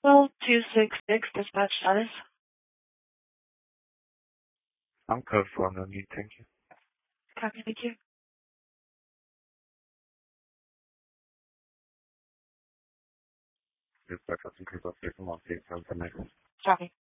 Well, 266 dispatch status. I'm code 4, no need, thank you. Copy, thank you. Dispatch, I'll take off here from all states, the next. Copy.